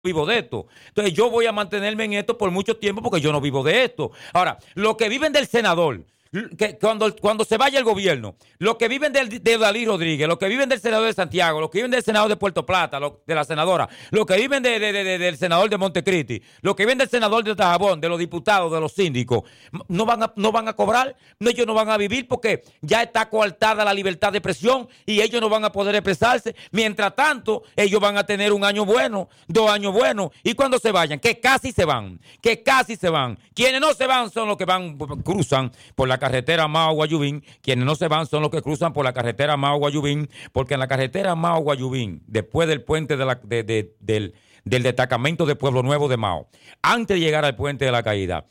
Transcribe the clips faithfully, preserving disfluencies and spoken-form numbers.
vivo de esto. Entonces yo voy a mantenerme en esto por mucho tiempo porque yo no vivo de esto. Ahora, los que viven del senador, que cuando, cuando se vaya el gobierno, los que viven del, de Dalí Rodríguez, los que viven del senador de Santiago, los que viven del senador de Puerto Plata, los, de la senadora, los que viven de, de, de, de, del senador de Montecristi, los que viven del senador de Tajabón, de los diputados, de los síndicos, no van a, no van a cobrar, no, ellos no van a vivir porque ya está coartada la libertad de expresión y ellos no van a poder expresarse. Mientras tanto, ellos van a tener un año bueno, dos años buenos, y cuando se vayan, que casi se van, que casi se van. Quienes no se van son los que van, cruzan por la carretera Mao-Guayubín. Quienes no se van son los que cruzan por la carretera Mao-Guayubín, porque en la carretera Mao-Guayubín, después del puente de la, de, de, del, del destacamento de Pueblo Nuevo de Mao, antes de llegar al puente de la Caída,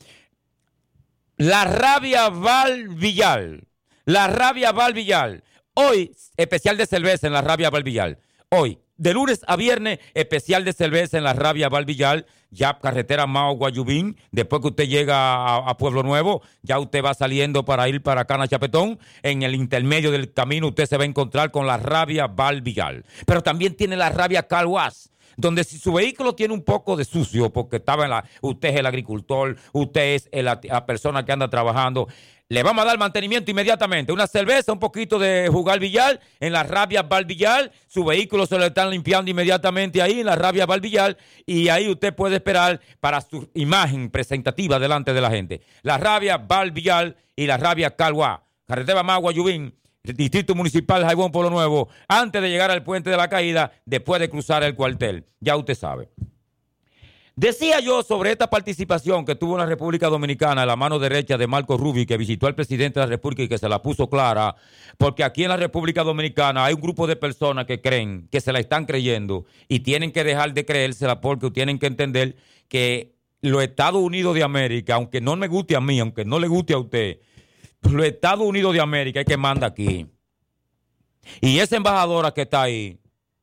la rabia Val Villal, la rabia Val Villal, hoy especial de cerveza en la rabia Val Villal, hoy de lunes a viernes, especial de cerveza en la rabia Val Villal, ya carretera Mao-Guayubín. Después que usted llega a, a Pueblo Nuevo, ya usted va saliendo para ir para Cana Chapetón. En el intermedio del camino usted se va a encontrar con la rabia Val Villal. Pero también tiene la rabia Calhuas, donde si su vehículo tiene un poco de sucio, porque estaba en la, usted es el agricultor, usted es el, la persona que anda trabajando, le vamos a dar mantenimiento inmediatamente. Una cerveza, un poquito de jugar billar en la rabia Val Villal. Su vehículo se lo están limpiando inmediatamente ahí en la rabia Val Villal. Y ahí usted puede esperar para su imagen presentativa delante de la gente. La rabia Val Villal y la rabia Calhuá. Carretera Mao-Guayubín, Distrito Municipal Jaibón Pueblo Nuevo. Antes de llegar al puente de la Caída, después de cruzar el cuartel. Ya usted sabe. Decía yo sobre esta participación que tuvo en la República Dominicana, la mano derecha de Marco Rubio, que visitó al presidente de la República y que se la puso clara, porque aquí en la República Dominicana hay un grupo de personas que creen, que se la están creyendo y tienen que dejar de creérsela porque tienen que entender que los Estados Unidos de América, aunque no me guste a mí, aunque no le guste a usted, los Estados Unidos de América es que manda aquí. Y esa embajadora que está ahí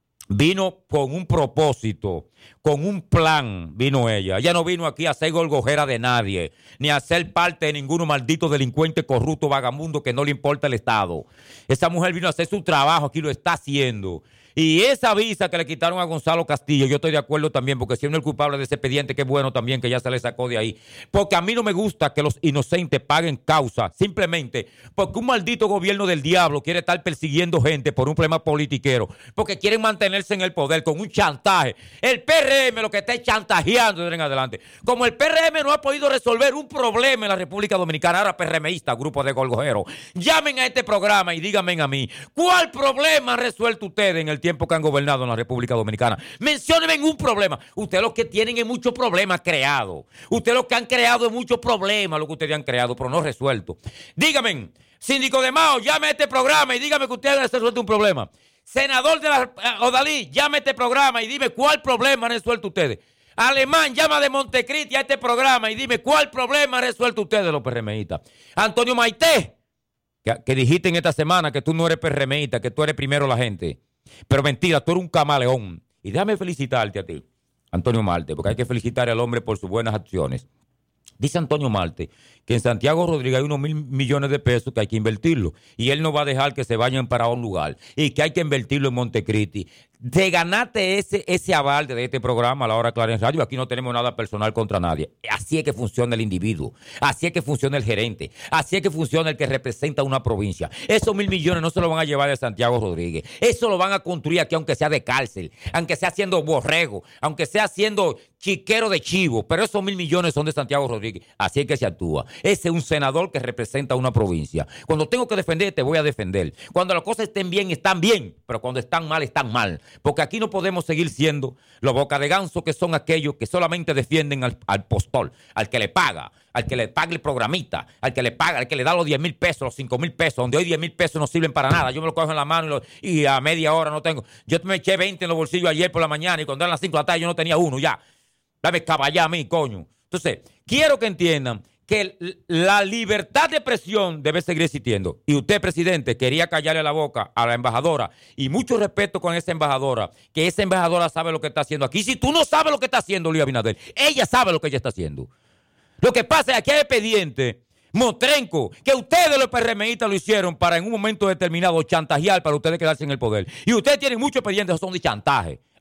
vino con un propósito, con un plan, vino ella. Ella no vino aquí a ser gorgojera de nadie, ni a ser parte de ninguno maldito delincuente, corrupto, vagamundo que no le importa el Estado. Esa mujer vino a hacer su trabajo, aquí lo está haciendo. Y esa visa que le quitaron a Gonzalo Castillo, yo estoy de acuerdo también, porque si uno es el culpable de ese expediente, qué bueno también que ya se le sacó de ahí. Porque a mí no me gusta que los inocentes paguen causa, simplemente porque un maldito gobierno del diablo quiere estar persiguiendo gente por un problema politiquero, porque quieren mantenerse en el poder con un chantaje. El P R M lo que está es chantajeando de en adelante. Como el P R M no ha podido resolver un problema en la República Dominicana, ahora PRMista, grupo de gorgojeros, llamen a este programa y díganme a mí, ¿cuál problema han resuelto ustedes en el tiempo que han gobernado en la República Dominicana? Menciónenme un problema. Ustedes lo que tienen es muchos problemas creados. Ustedes lo que han creado es muchos problemas, lo que ustedes han creado, pero no resuelto. Díganme, síndico de Mao, llame a este programa y dígame que ustedes han resuelto un problema. Senador de la Odalí, llame a este programa y dime cuál problema han resuelto ustedes. Alemán, llama de Montecristi a este programa y dime cuál problema han resuelto ustedes los PRMistas. Antonio Maité, que, que dijiste en esta semana que tú no eres PRMista, que tú eres primero la gente. Pero mentira, tú eres un camaleón. Y déjame felicitarte a ti, Antonio Marte, porque hay que felicitar al hombre por sus buenas acciones. Dice Antonio Marte que en Santiago Rodríguez hay unos mil millones de pesos que hay que invertirlo. Y él no va a dejar que se vayan para un lugar. Y que hay que invertirlo en Montecristi. Te ganaste ese, ese aval de este programa a la hora clara en radio. Aquí no tenemos nada personal contra nadie. Así es que funciona el individuo. Así es que funciona el gerente. Así es que funciona el que representa una provincia. Esos mil millones no se lo van a llevar de Santiago Rodríguez. Eso lo van a construir aquí, aunque sea de cárcel, aunque sea haciendo borrego, aunque sea haciendo chiquero de chivo. Pero esos mil millones son de Santiago Rodríguez. Así es que se actúa. Ese es un senador que representa una provincia. Cuando tengo que defender, te voy a defender. Cuando las cosas estén bien, están bien. Pero cuando están mal, están mal. Porque aquí no podemos seguir siendo los boca de ganso que son aquellos que solamente defienden al, al postor, al que le paga, al que le paga el programita, al que le paga, al que le da los diez mil pesos, los cinco mil pesos, donde hoy diez mil pesos no sirven para nada. Yo me lo cojo en la mano y, lo, y a media hora no tengo. Yo me eché veinte en los bolsillos ayer por la mañana y cuando eran las cinco de la tarde yo no tenía uno ya. Dame caballá a mí, coño. Entonces, quiero que entiendan que la libertad de expresión debe seguir existiendo. Y usted, presidente, quería callarle la boca a la embajadora. Y mucho respeto con esa embajadora, que esa embajadora sabe lo que está haciendo aquí. Si tú no sabes lo que está haciendo Luis Abinader, ella sabe lo que ella está haciendo. Lo que pasa es que hay expediente Motrenco, que ustedes los PRMistas lo hicieron para en un momento determinado chantajear para ustedes quedarse en el poder. Y ustedes tienen muchos expedientes que son de chantaje.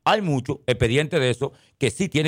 hay muchos expedientes de eso que sí tienen